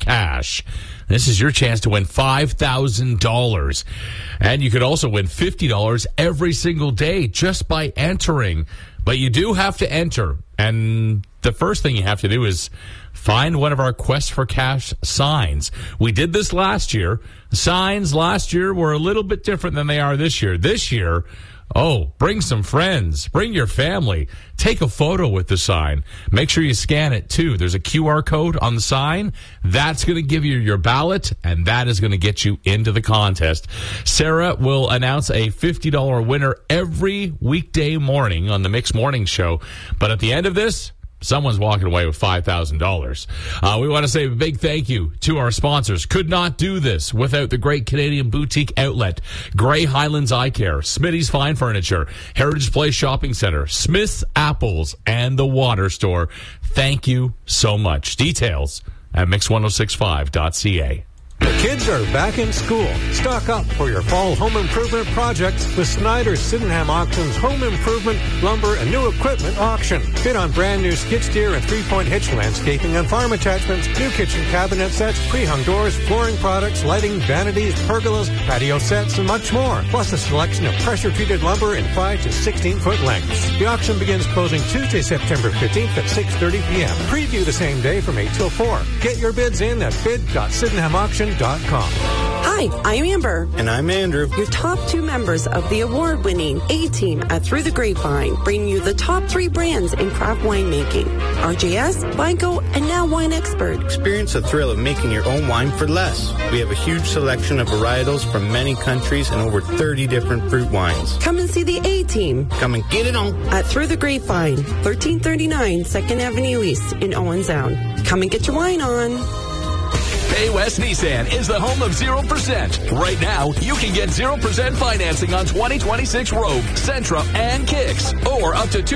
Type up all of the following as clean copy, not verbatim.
cash. This is your chance to win $5,000. And you could also win $50 every single day just by entering. But you do have to enter. And the first thing you have to do is find one of our Quest for Cash signs. We did this last year. Signs last year were a little bit different than they are this year. This year, bring some friends. Bring your family. Take a photo with the sign. Make sure you scan it, too. There's a QR code on the sign. That's going to give you your ballot, and that is going to get you into the contest. Sarah will announce a $50 winner every weekday morning on the Mix Morning Show. But at the end of this, someone's walking away with $5,000. We want to say a big thank you to our sponsors. Could not do this without the great Canadian boutique outlet, Grey Highlands Eye Care, Smitty's Fine Furniture, Heritage Place Shopping Center, Smith's Apples, and the Water Store. Thank you so much. Details at mix1065.ca. The kids are back in school. Stock up for your fall home improvement projects with Snyder's Sydenham Auction's Home Improvement, Lumber, and New Equipment Auction. Bid on brand new skid steer and three-point hitch landscaping and farm attachments, new kitchen cabinet sets, pre-hung doors, flooring products, lighting, vanities, pergolas, patio sets, and much more. Plus a selection of pressure-treated lumber in 5 to 16-foot lengths. The auction begins closing Tuesday, September 15th at 6:30 p.m. Preview the same day from 8 till 4. Get your bids in at bid.sydenhamauction.com. Hi, I'm Amber. And I'm Andrew. Your top two members of the award-winning A-Team at Through the Grapevine, bringing you the top 3 brands in craft winemaking. RJS, Vineco, and now Wine Expert. Experience the thrill of making your own wine for less. We have a huge selection of varietals from many countries and over 30 different fruit wines. Come and see the A-Team. Come and get it on. At Through the Grapevine, 1339 2nd Avenue East in Owen Sound. Come and get your wine on. Bay West Nissan is the home of 0%. Right now, you can get 0% financing on 2026 Rogue, Sentra, and Kicks. Or up to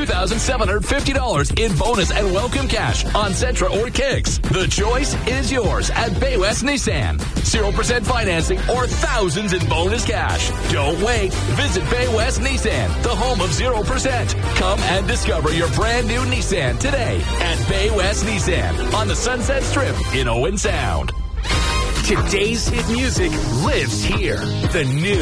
$2,750 in bonus and welcome cash on Sentra or Kicks. The choice is yours at Bay West Nissan. 0% financing or thousands in bonus cash. Don't wait. Visit Bay West Nissan, the home of 0%. Come and discover your brand new Nissan today at Bay West Nissan on the Sunset Strip in Owen Sound. Today's hit music lives here. The new